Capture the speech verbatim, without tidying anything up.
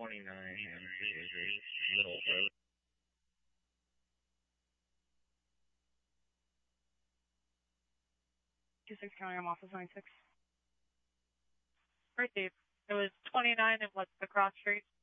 twenty-nine and Middle Road. two six County, I'm office ninety-six. Right, Dave. It was twenty-nine and what's the cross street?